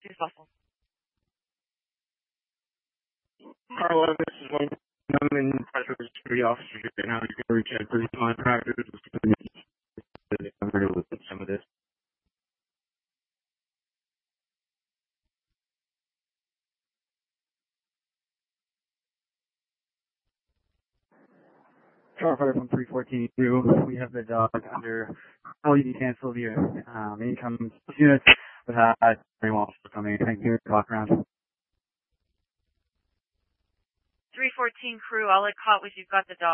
Who's possible? Carla, this is one. I'm in pressure with security officers right now. You can reach out to the contractors. I'm going to look at some of this. Starfire from 314 through. We have the dog under LED cancel via income units, but very well coming. Thank you. Walk around. 314 crew, all I caught was you've got the dog.